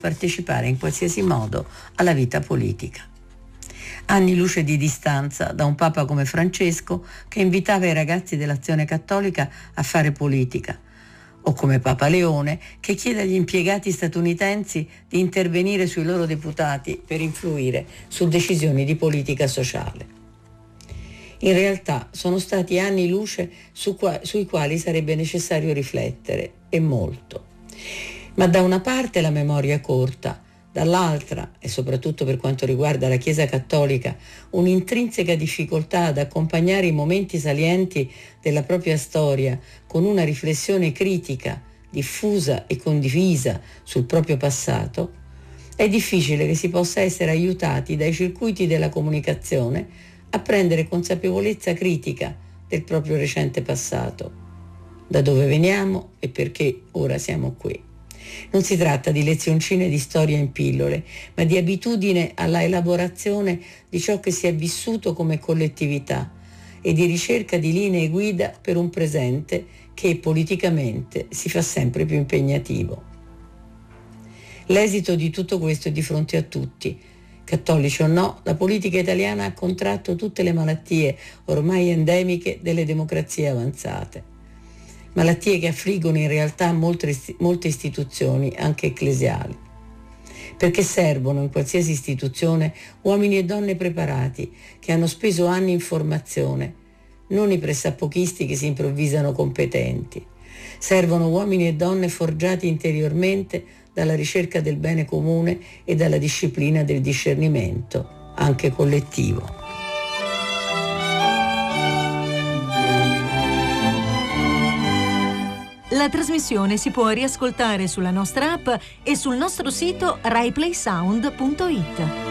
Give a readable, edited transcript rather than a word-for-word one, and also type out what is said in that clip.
partecipare in qualsiasi modo alla vita politica. Anni luce di distanza da un papa come Francesco, che invitava i ragazzi dell'Azione Cattolica a fare politica, o come Papa Leone, che chiede agli impiegati statunitensi di intervenire sui loro deputati per influire su decisioni di politica sociale. In realtà sono stati anni luce sui quali sarebbe necessario riflettere, e molto. Ma da una parte la memoria è corta, dall'altra, e soprattutto per quanto riguarda la Chiesa Cattolica, un'intrinseca difficoltà ad accompagnare i momenti salienti della propria storia con una riflessione critica, diffusa e condivisa sul proprio passato, è difficile che si possa essere aiutati dai circuiti della comunicazione a prendere consapevolezza critica del proprio recente passato, da dove veniamo e perché ora siamo qui. Non si tratta di lezioncine di storia in pillole, ma di abitudine alla elaborazione di ciò che si è vissuto come collettività e di ricerca di linee guida per un presente che politicamente si fa sempre più impegnativo. L'esito di tutto questo è di fronte a tutti. Cattolici o no, la politica italiana ha contratto tutte le malattie ormai endemiche delle democrazie avanzate. Malattie che affliggono in realtà molte istituzioni, anche ecclesiali. Perché servono in qualsiasi istituzione uomini e donne preparati, che hanno speso anni in formazione, non i pressappochisti che si improvvisano competenti. Servono uomini e donne forgiati interiormente dalla ricerca del bene comune e dalla disciplina del discernimento, anche collettivo. La trasmissione si può riascoltare sulla nostra app e sul nostro sito raiplaysound.it.